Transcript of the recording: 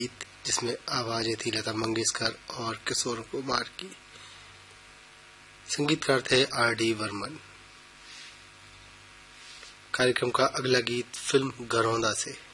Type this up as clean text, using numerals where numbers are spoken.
गीत जिसमें आवाजें थी लता मंगेशकर और किशोर कुमार की। संगीतकार थे R.D. बर्मन। कार्यक्रम का अगला गीत फिल्म घरौंदा से।